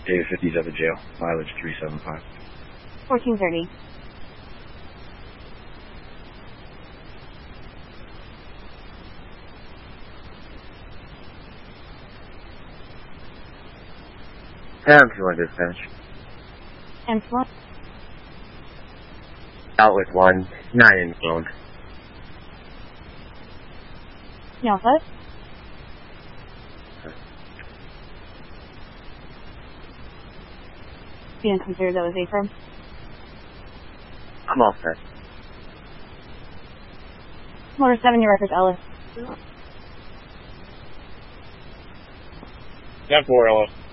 David 57 jail, mileage 375. 1430. M21 dispatch. M21. Out with 1, 9 in phone. Alpha. Being considered that was A firm. I'm all set. Motor 7, your records, Ellis. 10-4, Ellis.